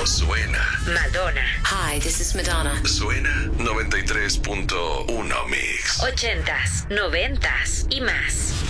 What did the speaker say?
suena. Madonna. Hi, this is Madonna. Suena 93.1 Mix. 80s, 90s y más.